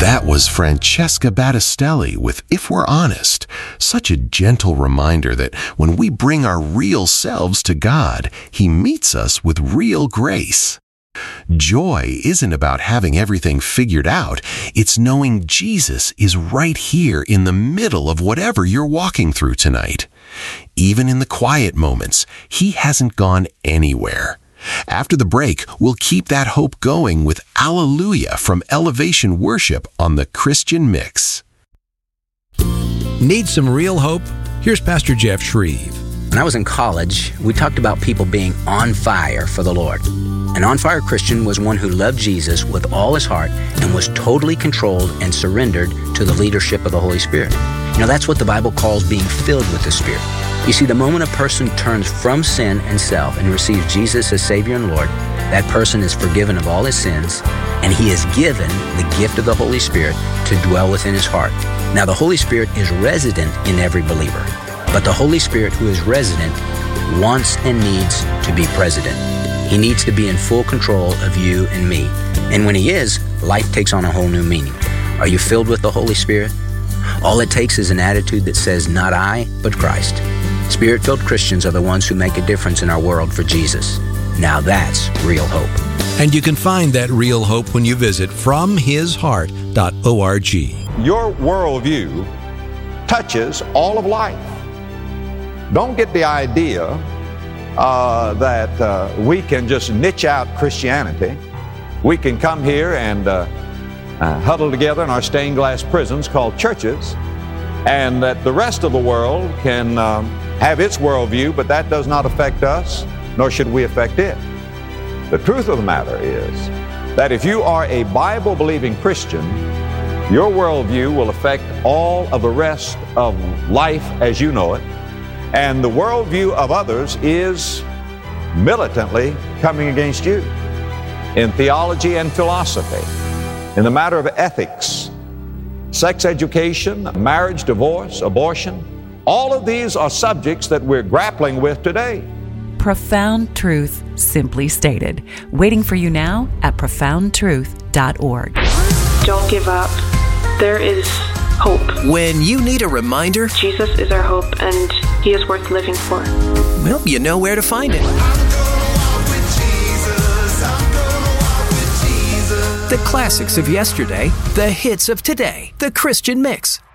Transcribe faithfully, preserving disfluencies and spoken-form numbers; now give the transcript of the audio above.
That was Francesca Battistelli with If We're Honest, such a gentle reminder that when we bring our real selves to God, He meets us with real grace. Joy isn't about having everything figured out. It's knowing Jesus is right here in the middle of whatever you're walking through tonight. Even in the quiet moments, He hasn't gone anywhere. After the break, we'll keep that hope going with Alleluia from Elevation Worship on the Christian Mix. Need some real hope? Here's Pastor Jeff Shreve. When I was in college, we talked about people being on fire for the Lord. An on-fire Christian was one who loved Jesus with all his heart and was totally controlled and surrendered to the leadership of the Holy Spirit. You know, that's what the Bible calls being filled with the Spirit. You see, the moment a person turns from sin and self and receives Jesus as Savior and Lord, that person is forgiven of all his sins, and he is given the gift of the Holy Spirit to dwell within his heart. Now, the Holy Spirit is resident in every believer, but the Holy Spirit who is resident wants and needs to be president. He needs to be in full control of you and me. And when he is, life takes on a whole new meaning. Are you filled with the Holy Spirit? All it takes is an attitude that says, not I, but Christ. Spirit-filled Christians are the ones who make a difference in our world for Jesus. Now that's real hope. And you can find that real hope when you visit from his heart dot org. Your worldview touches all of life. Don't get the idea uh, that uh, we can just niche out Christianity. We can come here and uh, uh, huddle together in our stained glass prisons called churches, and that the rest of the world can um, have its worldview, but that does not affect us, nor should we affect it. The truth of the matter is that if you are a Bible-believing Christian, your worldview will affect all of the rest of life as you know it, and the worldview of others is militantly coming against you in theology and philosophy, in the matter of ethics, sex education, marriage, divorce, abortion. All of these are subjects that we're grappling with today. Profound truth, simply stated. Waiting for you now at profound truth dot org. Don't give up. There is hope. When you need a reminder, Jesus is our hope, and He is worth living for. Well, you know where to find it. The classics of yesterday, the hits of today, the Christian Mix.